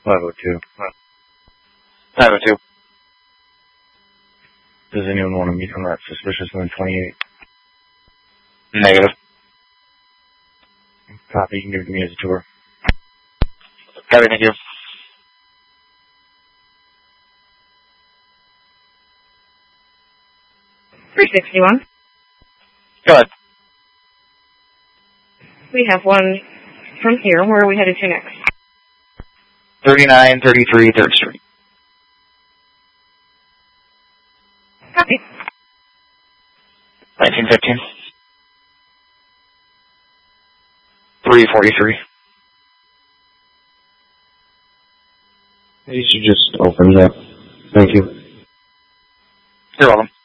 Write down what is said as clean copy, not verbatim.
502. 502. Does anyone want to meet on that suspicious 128? Negative. Copy, you can give me as a tour. Copy, thank you. $361. Go ahead. We have one from here. Where are we headed to next? 3933 3rd Street. Copy. 1915. 343. You should just open that. Thank you. You're welcome.